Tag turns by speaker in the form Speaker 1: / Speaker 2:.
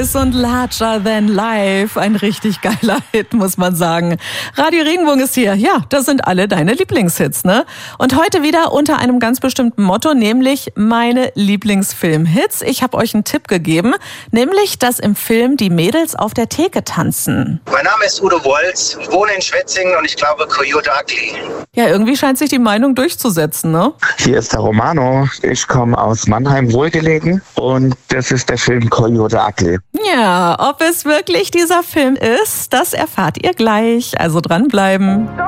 Speaker 1: Boys und Larger Than Life. Ein richtig geiler Hit, muss man sagen. Radio Regenbogen ist hier. Ja, das sind alle deine Lieblingshits, ne? Und heute wieder unter einem ganz bestimmten Motto, nämlich meine Lieblingsfilmhits. Ich habe euch einen Tipp gegeben, nämlich, dass im Film die Mädels auf der Theke tanzen.
Speaker 2: Mein Name ist Udo Wolz, wohne in Schwetzingen und ich glaube Coyote Ugly.
Speaker 1: Ja, irgendwie scheint sich die Meinung durchzusetzen, ne?
Speaker 3: Hier ist der Romano. Ich komme aus Mannheim wohlgelegen und das ist der Film Coyote Ugly.
Speaker 1: Ja, ob es wirklich dieser Film ist, das erfahrt ihr gleich. Also dranbleiben.